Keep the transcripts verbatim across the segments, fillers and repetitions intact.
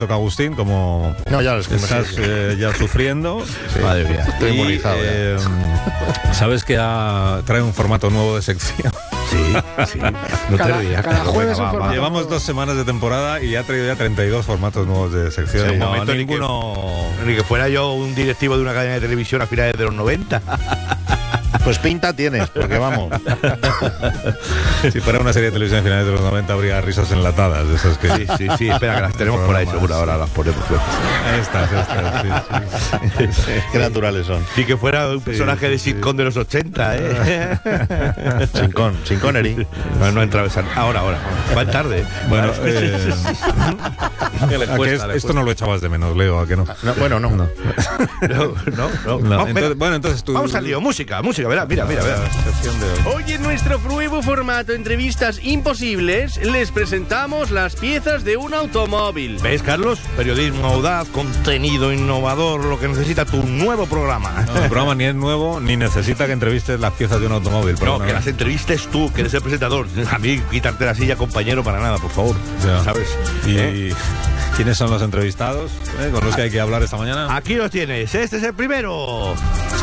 toca Agustín, como no, ya lo estás eh, ya sufriendo. Sí. Madre mía, estoy inmunizado. Eh, Sabes que ha, trae un formato nuevo de sección. Sí, sí. No cada, te rías. cada jueves Venga, un va, va. Llevamos nuevo. dos semanas de temporada y ha traído ya treinta y dos formatos nuevos de sección. Sí, de no, momento ni que- ninguno. Ni que fuera yo un directivo de una cadena de televisión a finales de los noventa. Pues pinta tienes, porque vamos. Si fuera una serie de televisión a finales de los noventa habría risas enlatadas. De esas que... Sí, sí, sí. Espera, que las tenemos por ahí seguro. Ahora las ponemos. Ahí está, ahí está. Sí, sí, sí. Qué naturales son. Ni que fuera un personaje sí, de sí. sitcom de los ochenta, ¿eh? Sin con, sin Connery. No, no entra esa- Ahora, ahora. Va tarde. Bueno, eh, Que le ¿a que cuesta, es- le esto no lo echabas de menos, Leo, ¿a que no? No, bueno, no. No. No, no, no. No, Vamos, entonces- venga. bueno, entonces tú... Vamos al lío. Música, música. Verá, mira, mira, mira. Sección de hoy. Hoy en nuestro nuevo formato Entrevistas Imposibles les presentamos las piezas de un automóvil. ¿Ves, Carlos? Periodismo audaz, contenido innovador, lo que necesita tu nuevo programa. No, el programa ni es nuevo ni necesita que entrevistes las piezas de un automóvil. No, perdona. que las entrevistes tú, que eres el presentador. A mí, quitarte la silla, compañero, para nada, por favor. Ya. ¿Sabes? ¿Y ¿Eh? quiénes son los entrevistados eh, con los que hay que hablar esta mañana? Aquí los tienes. Este es el primero.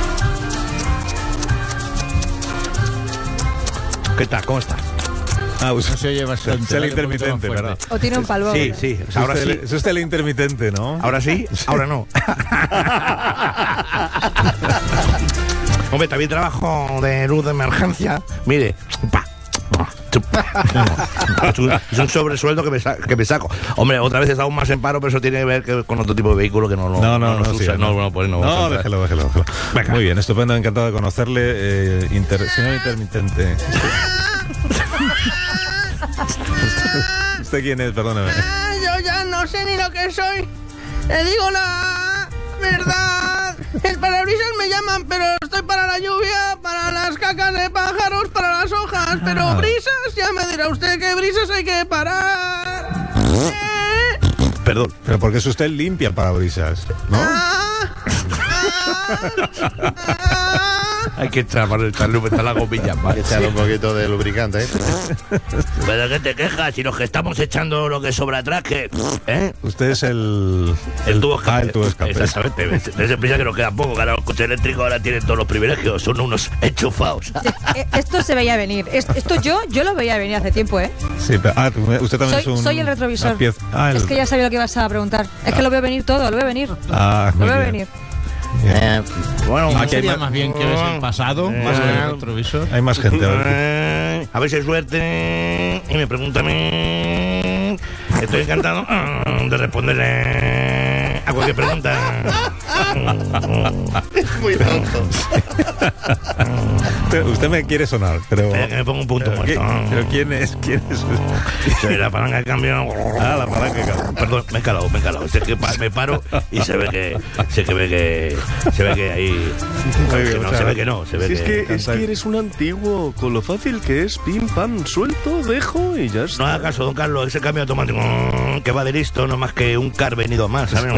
¿Qué tal? ¿Cómo estás? Ah, usted, Se oye bastante. es el vale, un poquito más intermitente, fuerte. ¿verdad? O tiene un palvo. Sí, sí. Es Ahora usted sí. el- Es usted el intermitente, ¿no? Ahora sí, ahora no. Hombre, también trabajo de luz de emergencia. Mire, pa, chupa. Es un, es un sobresueldo que me, sa- que me saco. Hombre, otra vez he estado más en paro, pero eso tiene que ver que con otro tipo de vehículo que no lo No, no, no, nos sí, usa. no. no, no, pues no. No, vamos a entrar. déjelo, déjelo, déjelo. Venga. Muy bien, estupendo, encantado de conocerle. Eh, inter- señor intermitente. ¿Usted quién es? Perdóneme. Ah, yo ya no sé ni lo que soy. Le digo la verdad. El parabrisas me llaman, pero estoy para la lluvia, para las cacas de pájaros, para las hojas. Pero brisas, ya me dirá usted que brisas hay que parar. ¿Eh? Perdón. Pero porque es usted limpia parabrisas, ¿no? Ah, ah, ah. Hay que echar para echarle un la gomilla. Hay que echarle un poquito de lubricante, ¿eh? ¿Pero qué te quejas? Si los que estamos echando lo que sobra atrás, que... ¿Eh? Usted es el... El tubo escape. Ah, el tubo escape. Exactamente. De ese prisa que nos queda poco. Que ahora los coches eléctricos ahora tienen todos los privilegios. Son unos enchufados. Eh, Esto se veía venir. Esto, esto yo yo lo veía venir hace tiempo, ¿eh? Sí, pero, ah, usted también Soy, es un... soy el retrovisor. una pieza- ah, el- Es que ya sabía lo que ibas a preguntar. Es que lo veo venir todo, lo veo venir. Ah, Lo muy veo bien. venir. Bien. Eh, bueno, ¿No Aquí hay sería más- más bien que ves el pasado, más que el retrovisor? Hay más gente. A ver. Eh, a ver si hay suerte. Y me pregunta a mí. Estoy encantado mm, de responderle a cualquier pregunta. Muy tonto. Usted, usted me quiere sonar, pero... Espera que me pongo un punto pero, ¿qué- muerto. pero ¿quién es? ¿Quién es? Soy la palanca de cambio. Ah, la palanca de cambio. Perdón, me he calado, me he calado. Es que pa- me paro y se ve que. Se que ve que. Se ve que ahí. Muy bien, que no, muchas se ve gracias. que no, se ve Si es que, que. es que eres un antiguo, con lo fácil que es, pim, pam, suelto, dejo y ya está. No haga caso, don Carlos, ese cambio automático mm, que va de listo, no más que un car venido más, ¿sabes?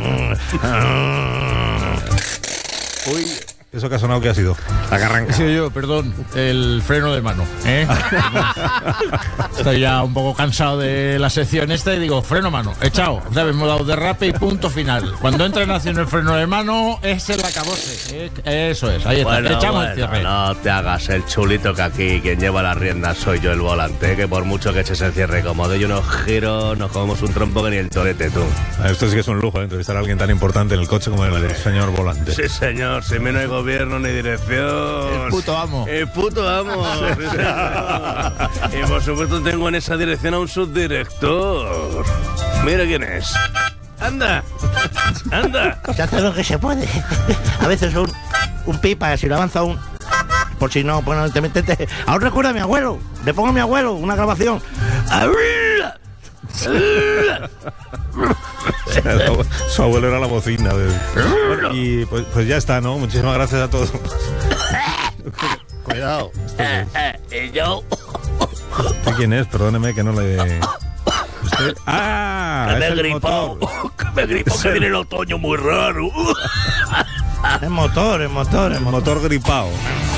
Uy, ¿eso que ha sonado qué ha sido? La que arranca. He sido yo, perdón, el freno de mano, ¿eh? Estoy ya un poco cansado de la sección esta y digo, freno mano, echado, ¿sabes? Hemos dado derrape y punto final. Cuando entra en acción el freno de mano, es el acabose. ¿eh? Eso es, ahí está, Bueno, echamos el bueno, cierre. no te hagas el chulito, que aquí quien lleva las riendas soy yo, el volante, que por mucho que eches el cierre cómodo y unos giros, nos comemos un trompo que ni el torete, tú. Esto sí que es un lujo, ¿eh? Entrevistar a alguien tan importante en el coche como el señor volante. Sí, señor, si no hay gobierno ni dirección. El puto amo. El puto amo. Sí, señor. Y por supuesto tengo en esa dirección a un subdirector. Mira quién es. Anda, anda. Se hace lo que se puede. A veces un, un pipa, si lo avanza un. Por si no, pues no te metes. Ahora recuerda a mi abuelo. Le pongo a mi abuelo una grabación. Su abuelo era la bocina. De... Bueno, y pues, pues ya está, ¿no? Muchísimas gracias a todos. Cuidado. Y yo. ¿Usted quién es? Perdóneme que no le... ¿Usted? ¡Ah! Que me es he el gripado. motor. Que me he gripado, Es que el- viene el otoño muy raro. Es motor, es motor, es El motor. motor gripado.